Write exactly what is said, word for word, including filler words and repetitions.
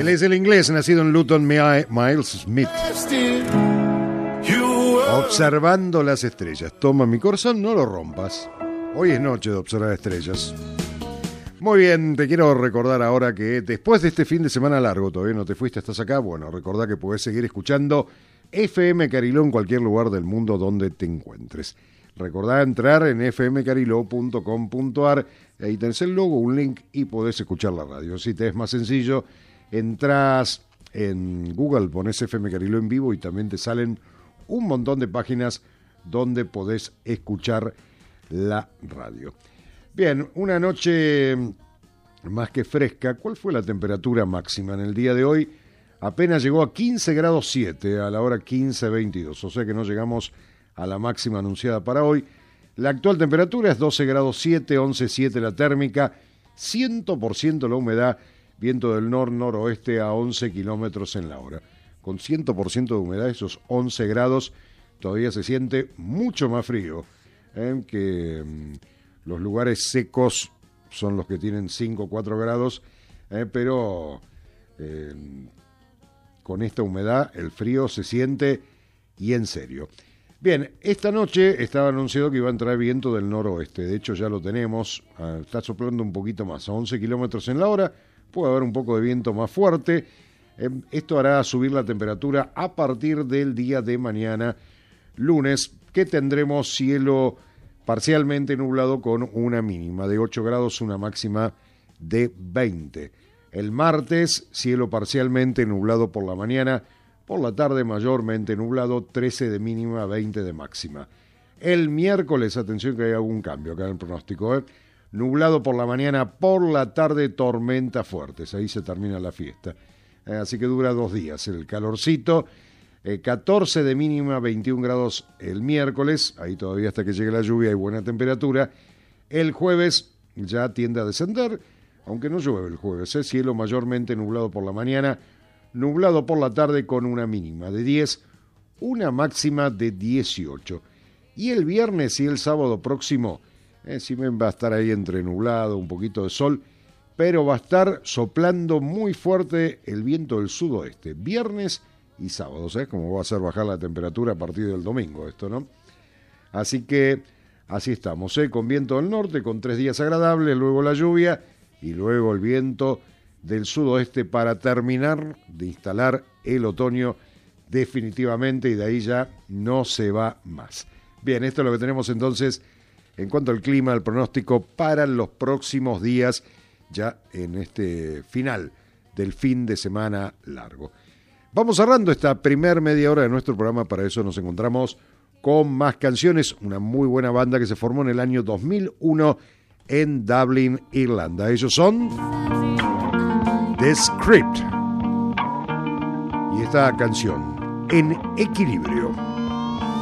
Él es el inglés, nacido en Luton, Miles Smith. Observando las estrellas. Toma mi corazón, no lo rompas. Hoy es noche de observar estrellas. Muy bien, te quiero recordar ahora que después de este fin de semana largo, todavía no te fuiste, estás acá, bueno, recordá que podés seguir escuchando F M Cariló en cualquier lugar del mundo donde te encuentres. Recordá entrar en f m cariló punto com punto a r, ahí tenés el logo, un link y podés escuchar la radio. Si te es más sencillo, entrás en Google, pones F M Cariló en vivo y también te salen un montón de páginas donde podés escuchar la radio. Bien, una noche más que fresca. ¿Cuál fue la temperatura máxima en el día de hoy? Apenas llegó a quince grados siete a la hora quince veintidós, o sea que no llegamos a la máxima anunciada para hoy. La actual temperatura es doce grados siete, once siete la térmica, cien por ciento la humedad, viento del nor-noroeste a once kilómetros en la hora. Con cien por ciento de humedad, esos once grados, todavía se siente mucho más frío, ¿eh? que mmm, los lugares secos son los que tienen cinco o cuatro grados, ¿eh? pero eh, con esta humedad el frío se siente y en serio. Bien, esta noche estaba anunciado que iba a entrar viento del noroeste, de hecho ya lo tenemos, está soplando un poquito más, a once kilómetros en la hora, puede haber un poco de viento más fuerte, esto hará subir la temperatura a partir del día de mañana, lunes, que tendremos cielo parcialmente nublado con una mínima de ocho grados, una máxima de veinte. El martes, cielo parcialmente nublado por la mañana, por la tarde mayormente nublado, trece de mínima, veinte de máxima. El miércoles, atención que hay algún cambio acá en el pronóstico, ¿eh? nublado por la mañana, por la tarde tormentas fuertes, ahí se termina la fiesta. Eh, así que dura dos días el calorcito, eh, catorce de mínima, veintiún grados el miércoles, ahí todavía hasta que llegue la lluvia hay buena temperatura. El jueves ya tiende a descender, aunque no llueve el jueves, ¿eh? cielo mayormente nublado por la mañana, nublado por la tarde con una mínima de diez, una máxima de dieciocho. Y el viernes y el sábado próximo, eh, si ven, va a estar ahí entre nublado, un poquito de sol, pero va a estar soplando muy fuerte el viento del sudoeste, viernes y sábado, ¿sabes? Como va a hacer bajar la temperatura a partir del domingo esto, ¿no? Así que así estamos, ¿eh? Con viento del norte, con tres días agradables, luego la lluvia y luego el viento del sudoeste para terminar de instalar el otoño definitivamente y de ahí ya no se va más. Bien, esto es lo que tenemos entonces en cuanto al clima, el pronóstico para los próximos días, ya en este final del fin de semana largo. Vamos cerrando esta primer media hora de nuestro programa, para eso nos encontramos con más canciones, una muy buena banda que se formó en el año dos mil uno en Dublín, Irlanda. Ellos son The Script y esta canción, En Equilibrio.